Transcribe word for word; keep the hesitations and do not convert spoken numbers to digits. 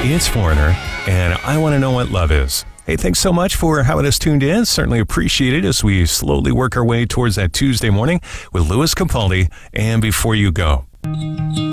It's Foreigner, and I Want to Know What Love Is. Hey, thanks so much for having us tuned in. Certainly appreciate it as we slowly work our way towards that Tuesday morning with Louis Capaldi and Before You Go.